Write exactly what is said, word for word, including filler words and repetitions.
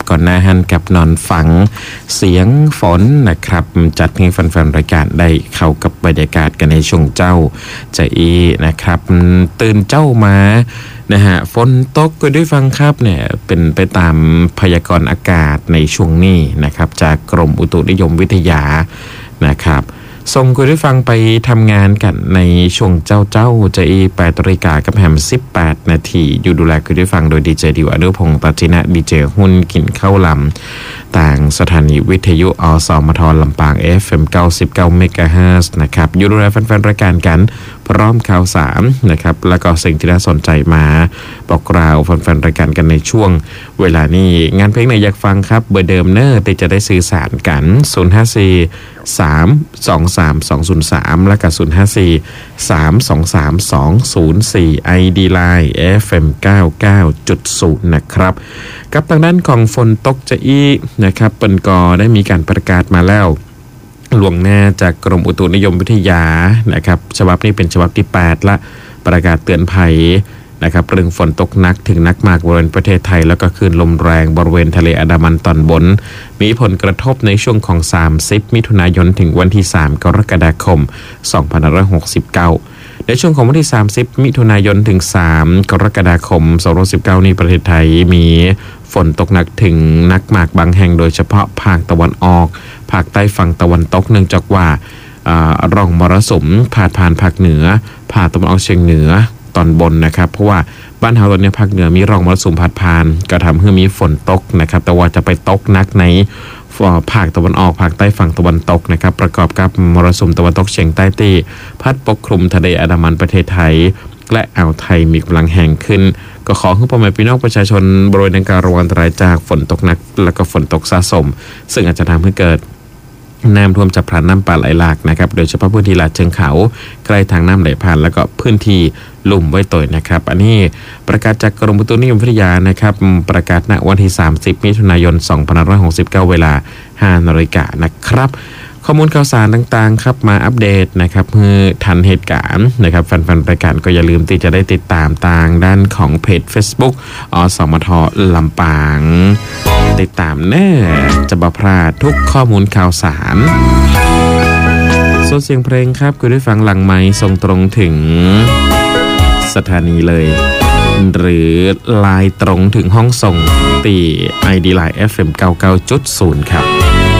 ก่อนหน้าหันกับนอนฝังเสียงฝนนะครับจัดให้แฟนๆรายการได้เข้ากับบรรยากาศกันในช่วงเจ้าจะอีนะครับตื่นเจ้ามานะฮะฝนตกก็ด้วยฟังครับเนี่ยเป็นไปตามพยากรณ์อากาศในช่วงนี้นะครับจากกรมอุตุนิยมวิทยานะครับส่งคุณได้ฟังไปทำงานกันในช่วงเจ้าเจ้าจะอีแปดนาฬิกากับแฮมสิบแปดนาทีอยู่ดูแลคุณได้ฟังโดยดีเจดิวอนุพงศ์ปฏินะดีเจหุ้นกินข้าวลำต่างสถานีวิทยุอสมทลำปาง เอฟ เอ็ม เก้าสิบเก้า เมกะเฮิรตซ์นะครับอยู่ดูแลแฟนๆรายการกันพร้อมข่าวสารนะครับแล้วก็สิ่งที่น่าสนใจมาบอกกล่าวแฟนๆรายการกันในช่วงเวลานี้งานเพลงไหนอยากฟังครับเบอร์เดิมเนอร์ติจะได้สื่อสารกันศูนย์ ห้า สี่ สาม สอง สาม สอง ศูนย์ สามและก็ศูนย์ ห้า สี่ สาม สอง สาม สอง ศูนย์ สี่ ไอ ดี Line เอฟ เอ็ม เก้าสิบเก้าจุดศูนย์ นะครับกับทางด้านของฝนตกจะอีนะครับเปิ้นก็ได้มีการประกาศมาแล้วล่วงหน้าจากกรมอุตุนิยมวิทยานะครับฉบับนี้เป็นฉบับที่แปดละประกาศเตือนภัยนะครับเรื่องฝนตกหนักถึงหนักมากบริเวณประเทศไทยแล้วก็คลื่นลมแรงบริเวณทะเลอันดามันตอนบนมีผลกระทบในช่วงของสามสิบมิถุนายนถึงวันที่สามกรกฎาคมสองพันห้าร้อยหกสิบเก้าในช่วงของวันที่สามสิบมิถุนายนถึงสามกรกฎาคมสองพันห้าร้อยสิบเก้านี้ประเทศไทยมีฝนตกหนักถึงหนักมากบางแห่งโดยเฉพาะภาคตะวันออกภาคใต้ฝั่งตะวันตกเนื่องจากว่าร่องมรสุมพาดผ่านภาคเหนือภาคตะวันออกเฉียงเหนือตอนบนนะครับเพราะว่าบ้านเฮาตอนนี้ภาคเหนือมีร่องมรสุมพาดผ่านก็ทำให้มีฝนตกนะครับแต่ว่าจะไปตกหนักในภาคตะวันออกภาคใต้ฝั่งตะวันตกนะครับประกอบกับมรสุมตะวันตกเฉียงใต้ที่พัดปกคลุมทะเลอันดามันประเทศไทยและอ่าวไทยมีกำลังแรงขึ้นก็ขอให้พ่อแม่พี่น้องประชาชนบริเวณดังกล่าวระวังอันตรายจากฝนตกหนักและก็ฝนตกสะสมซึ่งอาจจะทำให้เกิดน้ำท่วมฉับพลันน้ำป่าไหลหลากนะครับโดยเฉพาะพื้นที่ลาดเชิงเขาใกล้ทางน้ำไหลผ่านแล้วก็พื้นที่ลุ่มไว้ต่อยนะครับอันนี้ประกาศจากกรมอุตุนิยมวิทยานะครับประกาศณวันที่สามสิบมิถุนายนสองพันห้าร้อยหกสิบเก้าเวลาห้านาฬิกานะครับข้อมูลข่าวสารต่างๆครับมาอัปเดตนะครับเพื่อทันเหตุการณ์นะครับแฟนๆรายการก็อย่าลืมที่จะได้ติดตามทางด้านของเพจ Facebook อสมทลำปางติดตามแน่จะบ่พลาดทุกข้อมูลข่าวสารส่วนเสียงเพลงครับคุณได้ฟังหลังไมค์ส่งตรงถึงสถานีเลยหรือไลน์ตรงถึงห้องส่งตี ไอ ดี Line เอฟ เอ็ม เก้าสิบเก้าจุดศูนย์ ครับ